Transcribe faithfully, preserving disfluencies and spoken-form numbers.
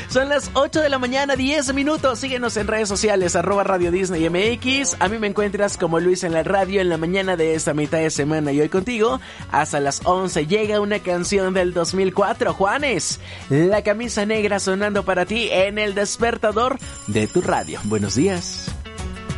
Son las ocho de la mañana, diez minutos. Síguenos en redes sociales, arroba Radio Disney M X. A mí me encuentras como Luis en la radio en la mañana de esta mitad de semana. Y hoy contigo, hasta las once, llega una canción del dos mil cuatro, Juanes. La camisa negra sonando para ti en el despertador de tu radio. Buenos días.